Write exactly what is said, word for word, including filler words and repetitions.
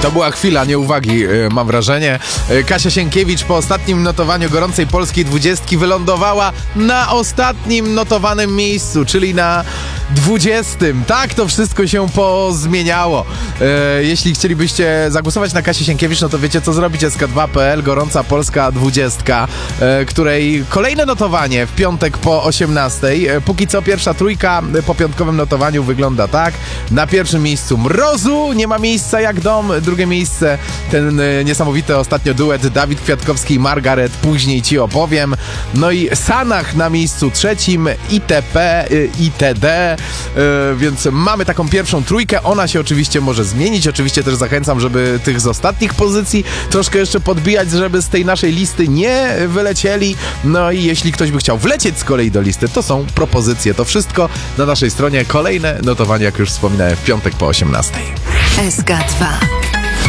To była chwila nieuwagi, mam wrażenie. Kasia Sienkiewicz po ostatnim notowaniu gorącej polskiej dwudziestki wylądowała na ostatnim notowanym miejscu, czyli na dwudziestym. Tak to wszystko się pozmieniało. E, jeśli chcielibyście zagłosować na Kasię Sienkiewicz, no to wiecie co zrobić. S K dwa kropka P L, gorąca polska dwudziestka, e, której kolejne notowanie w piątek po osiemnastej. E, póki co pierwsza trójka po piątkowym notowaniu wygląda tak. Na pierwszym miejscu Mrozu, nie ma miejsca jak dom. Drugie miejsce ten e, niesamowity ostatnio duet Dawid Kwiatkowski i Margaret, później ci opowiem. No i Sanach na miejscu trzecim, I T P, e, I T D. Yy, więc mamy taką pierwszą trójkę, ona się oczywiście może zmienić, oczywiście też zachęcam, żeby tych z ostatnich pozycji troszkę jeszcze podbijać, żeby z tej naszej listy nie wylecieli. No i jeśli ktoś by chciał wlecieć z kolei do listy, to są propozycje, to wszystko na naszej stronie, kolejne notowanie, jak już wspominałem, w piątek po osiemnastej. S K dwa